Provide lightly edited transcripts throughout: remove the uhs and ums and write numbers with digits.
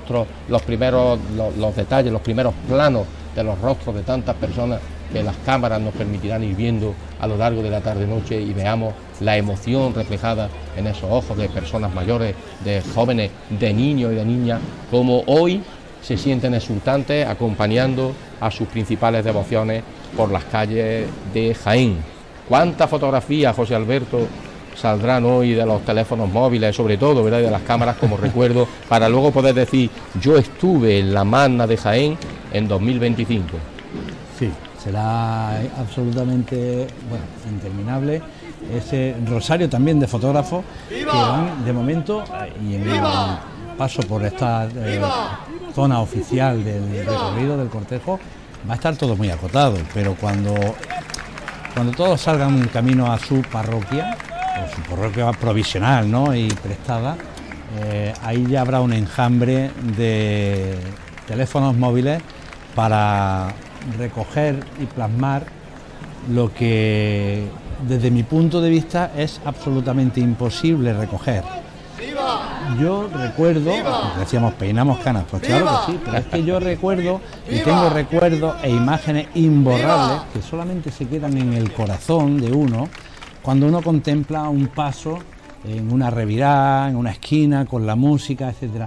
rostros, los primeros, los detalles, los primeros planos de los rostros de tantas personas que las cámaras nos permitirán ir viendo a lo largo de la tarde-noche y veamos la emoción reflejada en esos ojos de personas mayores, de jóvenes, de niños y de niñas, como hoy se sienten exultantes acompañando a sus principales devociones por las calles de Jaén. ¿Cuántas fotografías, José Alberto, saldrán hoy de los teléfonos móviles, sobre todo, ¿verdad?, y de las cámaras como recuerdo, para luego poder decir, yo estuve en la Magna de Jaén en 2025? Sí, será absolutamente, bueno, interminable ese rosario también de fotógrafos que van de momento, y en el paso por esta zona oficial del recorrido del cortejo va a estar todo muy acotado, pero cuando todos salgan camino a su parroquia, o su parroquia provisional, ¿no?, y prestada, ahí ya habrá un enjambre de teléfonos móviles para recoger y plasmar lo que desde mi punto de vista es absolutamente imposible recoger. Yo recuerdo, porque decíamos peinamos canas, pues claro que sí, pero es que yo recuerdo y tengo recuerdos e imágenes imborrables que solamente se quedan en el corazón de uno cuando uno contempla un paso en una revirada, en una esquina, con la música, etcétera.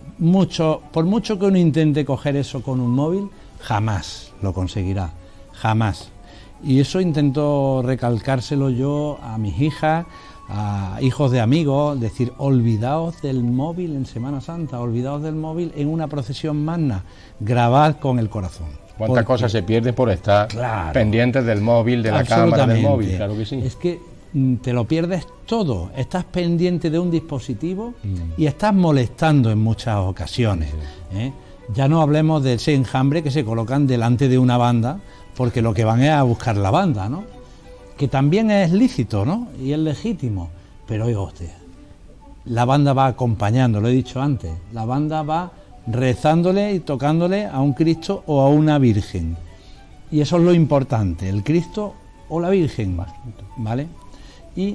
Por mucho que uno intente coger eso con un móvil, jamás lo conseguirá, jamás. Y eso intento recalcárselo yo a mis hijas, a hijos de amigos, decir, olvidaos del móvil en Semana Santa, olvidaos del móvil en una procesión magna, grabad con el corazón. ¿Cuántas cosas se pierden por estar pendientes del móvil, de la cámara del móvil? Claro que sí. Es que te lo pierdes todo, estás pendiente de un dispositivo y estás molestando en muchas ocasiones, ¿eh? Ya no hablemos de ese enjambre que se colocan delante de una banda, porque lo que van es a buscar la banda, ¿no?, que también es lícito, ¿no?, y es legítimo, pero oiga usted, la banda va acompañando, lo he dicho antes, la banda va rezándole y tocándole a un Cristo o a una Virgen, y eso es lo importante, el Cristo o la Virgen, ¿vale? Y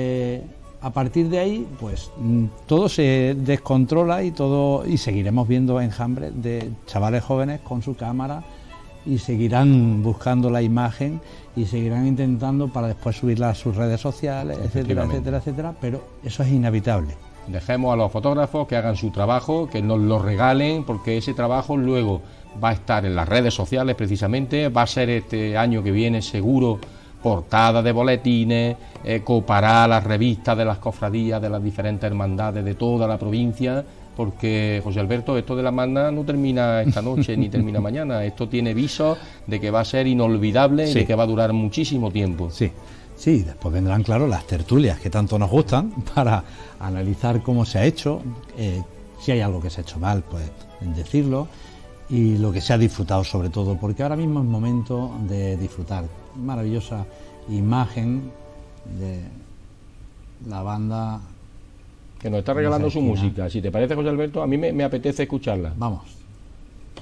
a partir de ahí, pues todo se descontrola y seguiremos viendo enjambres de chavales jóvenes con su cámara y seguirán buscando la imagen y seguirán intentando para después subirla a sus redes sociales, etcétera, etcétera, etcétera, pero eso es inevitable. Dejemos a los fotógrafos que hagan su trabajo, que nos lo regalen, porque ese trabajo luego va a estar en las redes sociales precisamente, va a ser este año que viene seguro portada de boletines, copará las revistas de las cofradías, de las diferentes hermandades de toda la provincia, porque, José Alberto, esto de la Magna no termina esta noche ni termina mañana, esto tiene visos de que va a ser inolvidable y de que va a durar muchísimo tiempo. Sí, después vendrán, claro, las tertulias que tanto nos gustan para analizar cómo se ha hecho, si hay algo que se ha hecho mal, pues decirlo, y lo que se ha disfrutado sobre todo, porque ahora mismo es momento de disfrutar. Maravillosa imagen de la banda que nos está regalando su música. Si te parece, José Alberto, a mí me apetece escucharla. Vamos.